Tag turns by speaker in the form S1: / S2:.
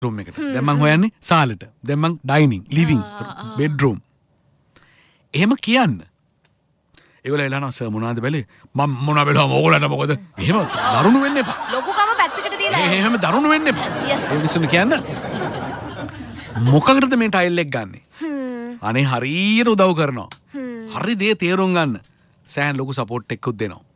S1: Room එකට. දැන් මං හොයන්නේ සාලට. දැන් මං ඩයිනින්, ලිවිං, බෙඩ්රූම්. එහෙම කියන්න. ඒගොල්ලෝ එළනවා සර් මොනවද බැලේ? මම මොනවා බැලුවම ඕගොල්ලන්ට මොකද? එහෙම දරුණු වෙන්න එපා.
S2: ලොකුකම පැත්තකට තියලා.
S1: එහෙම දරුණු වෙන්න එපා. ඒ මිනිස්සුන් කියන්න. මොකකටද මේ ටයිල් එක ගන්නෙ? අනේ හරියට උදව් කරනවා. හරි දේ තේරුම් ගන්න. සෑහන් ලොකු සපෝට් එකකුත් දෙනවා.